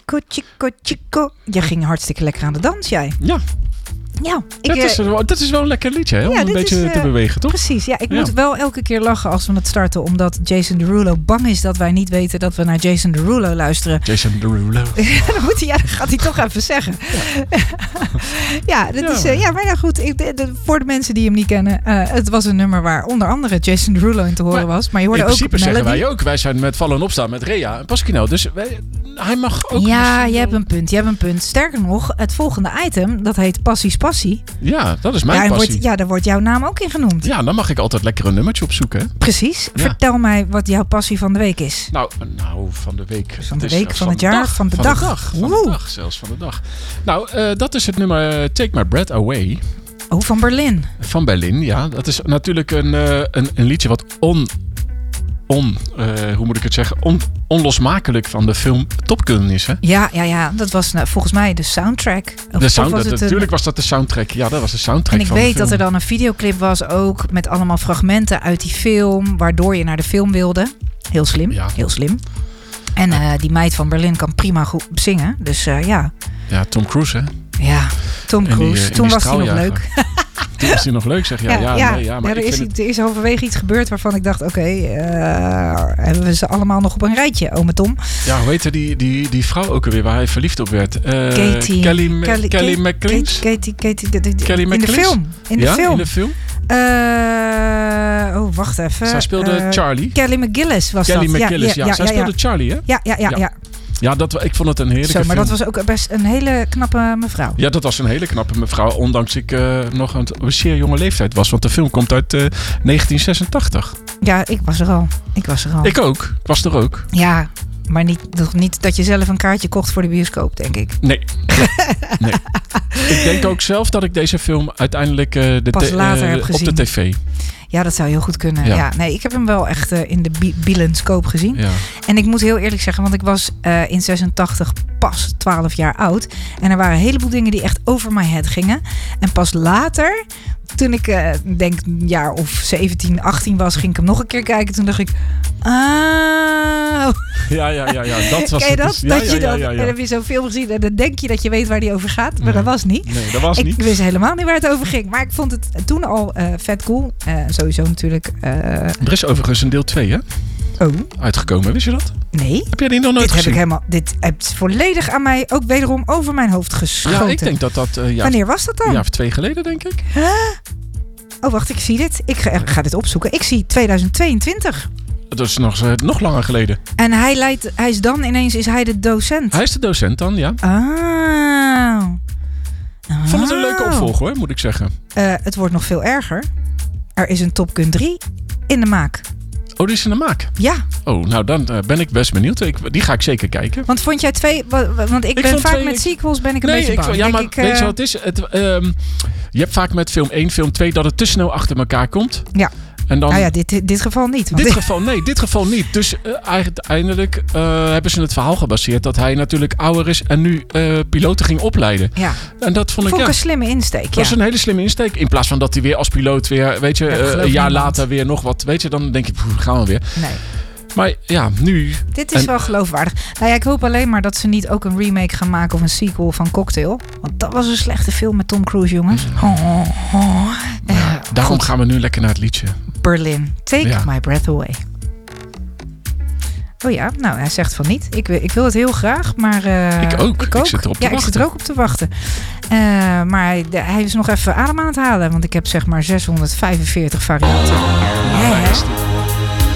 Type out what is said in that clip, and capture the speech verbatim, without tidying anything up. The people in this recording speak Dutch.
Chico, chico, chico. Je ging hartstikke lekker aan de dans, jij. Ja. Ja, ik, dat, is, dat is wel een lekker liedje, hè? Om ja, een beetje is, uh, te bewegen, toch? Precies, ja. Ik ja. moet wel elke keer lachen als we het starten, omdat Jason Derulo bang is dat wij niet weten dat we naar Jason Derulo luisteren. Jason Derulo. dan, moet hij, ja, dan gaat hij toch even zeggen. Ja, ja, dat ja. Is, uh, ja maar nou goed, ik, de, de, voor de mensen die hem niet kennen, uh, het was een nummer waar onder andere Jason Derulo in te horen maar, was. Maar je hoorde in ook principe Melody. Zeggen wij ook. Wij zijn met Vallen en Opstaan met Rea en Pasquino. Dus wij, hij mag ook... Ja, je hebt een punt, je hebt een punt. Sterker nog, het volgende item, dat heet Passies Passie. Ja, dat is mijn ja, passie. Wordt, ja, daar wordt jouw naam ook in genoemd. Ja, dan mag ik altijd lekker een nummertje opzoeken. Hè? Precies. Ja. Vertel mij wat jouw passie van de week is. Nou, nou van de week. Van de week, van, van het jaar, dag, van de van dag. De dag van de dag, zelfs van de dag. Nou, uh, dat is het nummer Take My Breath Away. Oh, van Berlin. Van Berlin, ja. Dat is natuurlijk een, uh, een, een liedje wat on... On, uh, hoe moet ik het zeggen, on, onlosmakelijk van de film Top Gun is. Hè? Ja, ja, ja, dat was nou, volgens mij de soundtrack. Of de sound, was dat, natuurlijk een... was dat de soundtrack. Ja, dat was de soundtrack. En ik van weet de film. dat er dan een videoclip was ook met allemaal fragmenten uit die film, waardoor je naar de film wilde. Heel slim, ja. heel slim. En uh, die meid van Berlin kan prima goed zingen, dus uh, ja. Ja, Tom Cruise, hè? Ja, Tom Cruise. Die, Toen was hij nog leuk. Toen was hij nog leuk, zeg je. Ja, ja, ja, nee, ja, maar ja, er, ik is, vind er is overwege iets gebeurd waarvan ik dacht, oké, okay, uh, hebben we ze allemaal nog op een rijtje, ome Tom? Ja, hoe heette die, die, die vrouw ook alweer waar hij verliefd op werd? Uh, Katie. Kelly, Kelly, Kelly Kate, McCleans? Katie, Katie, Katie, Kelly in de film. In de ja, film. in de film? Uh, oh, wacht even. Zij speelde uh, Charlie. Kelly McGillis was Kelly dat. Kelly McGillis, ja. ja, ja. Zij ja, speelde ja. Charlie, hè? Ja, ja, ja. ja. ja. Ja, dat, ik vond het een heerlijke Zo, maar film. dat was ook best een hele knappe mevrouw. Ja, dat was een hele knappe mevrouw. Ondanks ik uh, nog een, een zeer jonge leeftijd was. Want de film komt uit uh, negentien zesentachtig. Ja, ik was er al. Ik was er al. Ik ook. Ik was er ook. Ja, maar niet, niet dat je zelf een kaartje kocht voor de bioscoop, denk ik. Nee. nee. Ik denk ook zelf dat ik deze film uiteindelijk uh, de Pas te, later uh, heb op gezien. de tv... Ja, dat zou heel goed kunnen. Ja. Ja, nee, ik heb hem wel echt uh, in de bi- bioscoop gezien. Ja. En ik moet heel eerlijk zeggen, want ik was uh, in zesentachtig pas twaalf jaar oud. En er waren een heleboel dingen die echt over my head gingen. En pas later, toen ik uh, denk een jaar of zeventien, achttien was, ging ik hem nog een keer kijken. Toen dacht ik, ah. Ja, ja, ja, ja. Dat was Ken je dat? het. Ja, dat ja, je dan, ja, ja, ja. En dan heb je zo'n film gezien en dan denk je dat je weet waar die over gaat. Maar nee. dat was niet. Nee, dat was ik niet. Ik wist helemaal niet waar het over ging. Maar ik vond het toen al uh, vet cool. Uh, sowieso natuurlijk. Uh... Er is overigens een deel twee, hè? Oh. Uitgekomen, wist je dat? Nee. Heb jij die nog nooit dit gezien? Heb ik helemaal, dit heeft volledig aan mij ook wederom over mijn hoofd geschoten. Ja, ik denk dat dat... Uh, ja, Wanneer was dat dan? Een jaar of twee geleden, denk ik. Huh? Oh, wacht, ik zie dit. Ik ga, ik ga dit opzoeken. Ik zie tweeduizend tweeëntwintig. Dat is nog, uh, nog langer geleden. En hij, leidt, hij is dan ineens is hij de docent. Hij is de docent dan, ja. Ah. Ik vond het een leuke opvolger, hoor, moet ik zeggen. Uh, het wordt nog veel erger. Er is een Top Gun drie in de maak. Oh, die is in de maak? Ja. Oh, nou dan uh, ben ik best benieuwd. Ik, die ga ik zeker kijken. Want vond jij twee... Want ik, ik ben vaak twee, met sequels ben ik een nee, beetje bang. Ik, ja, denk maar ik, weet uh, je wat het is? Het, um, je hebt vaak met film één, film twee... dat het te snel achter elkaar komt. Ja. En dan, nou ja, dit, dit geval niet. Dit geval, nee, dit geval niet. Dus uh, uiteindelijk uh, hebben ze het verhaal gebaseerd... dat hij natuurlijk ouder is en nu uh, piloten ging opleiden. Ja. En dat vond ik, vond ik ja, een slimme insteek. Dat ja. is een hele slimme insteek. In plaats van dat hij weer als piloot weer... weet je, ja, uh, een jaar niemand. later weer nog wat... weet je, dan denk je, poeh, gaan we weer. Nee. Maar ja, nu... Dit is en, wel geloofwaardig. Nou ja, ik hoop alleen maar dat ze niet ook een remake gaan maken... of een sequel van Cocktail. Want dat was een slechte film met Tom Cruise, jongens. Oh, oh, oh. Ja, uh, daarom goed. Gaan we nu lekker naar het liedje. Berlin. Take ja. my breath away. Oh ja, nou, hij zegt van niet. Ik, ik wil het heel graag, maar... Uh, ik ook. Ik, ook. ik zit erop te ja, wachten. ik zit er ook op te wachten. Uh, maar hij, hij is nog even adem aan het halen. Want ik heb zeg maar zeshonderdvijfenveertig varianten. Ja, ja,